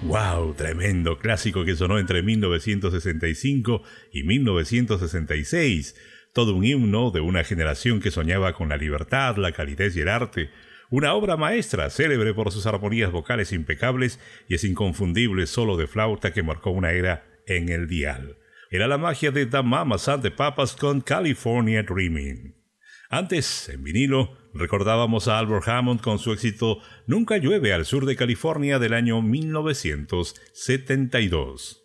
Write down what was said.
¡Wow! Tremendo clásico que sonó entre 1965 y 1966. Todo un himno de una generación que soñaba con la libertad, la calidez y el arte. Una obra maestra, célebre por sus armonías vocales impecables y ese inconfundible solo de flauta que marcó una era en el dial. Era la magia de The Mamas and the Papas con California Dreaming. Antes, en vinilo, recordábamos a Albert Hammond con su éxito Nunca llueve al sur de California del año 1972.